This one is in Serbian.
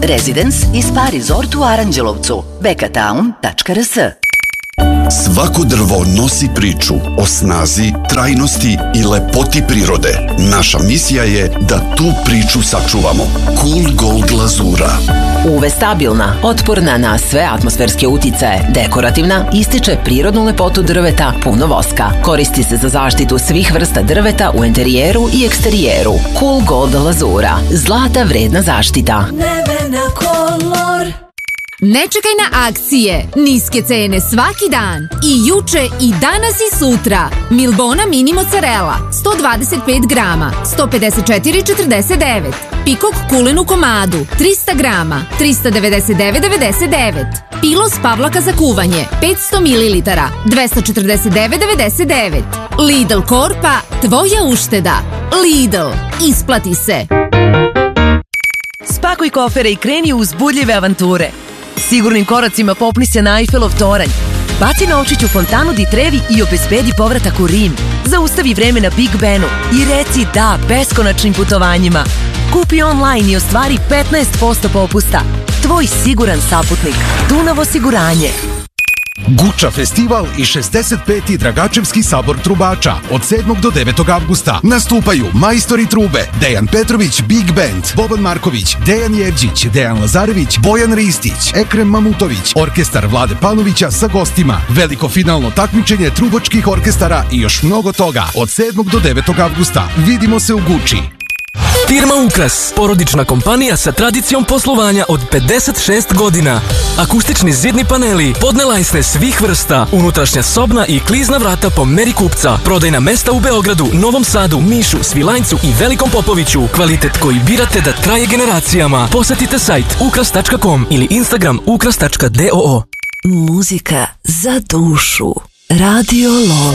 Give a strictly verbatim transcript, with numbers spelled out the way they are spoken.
Residence i Spa Resort u Aranđelovcu. bekatown tačka r s. Svako drvo nosi priču o snazi, trajnosti i lepoti prirode. Naša misija je da tu priču sačuvamo. Cool Gold glazura. U V stabilna, otporna na sve atmosferske uticaje, dekorativna, ističe prirodnu lepotu drveta, puno voska. Koristi se za zaštitu svih vrsta drveta u interijeru i eksterijeru. Cool Gold glazura. Zlata vredna zaštita. Nevena kolor. Ne čekaj na akcije, niske cene svaki dan, i juče i danas i sutra. Milbona mini mozzarella, sto dvadeset pet grama, sto pedeset četiri četrdeset devet. Pikok kulen u komadu, trista grama, trista devedeset devet devedeset devet. Pilos pavlaka za kuvanje, petsto mililitara, dvesta četrdeset devet devedeset devet. Lidl Korpa, tvoja ušteda. Lidl, isplati se. Spakuj kofere i kreni u uzbudljive avanture. Sigurnim koracima popni se na Eiffelov toranj. Baci novčić u fontanu di Trevi i obezbedi povratak u Rim. Zaustavi vreme na Big Benu i reci da beskonačnim putovanjima. Kupi online i ostvari petnaest posto popusta. Tvoj siguran saputnik. Dunav osiguranje. Guča festival i šezdeset peti Dragačevski sabor trubača od sedmog do devetog avgusta. Nastupaju majstori trube Dejan Petrović Big Band, Boban Marković, Dejan Jevđić, Dejan Lazarević, Bojan Ristić, Ekrem Mamutović, orkestar Vlade Panovića sa gostima, veliko finalno takmičenje trubačkih orkestara i još mnogo toga od sedmog do devetog avgusta. Vidimo se u Guči. Firma Ukras, porodična kompanija sa tradicijom poslovanja od pedeset šest godina. Akustični zidni paneli, podne lajsne svih vrsta, unutrašnja sobna i klizna vrata po meri kupca. Prodajna mesta u Beogradu, Novom Sadu, Nišu, Svilajncu i Velikom Popoviću. Kvalitet koji birate da traje generacijama. Posetite sajt ukras tačka com ili Instagram ukras tačka doo. Muzika za dušu. Radio Lola.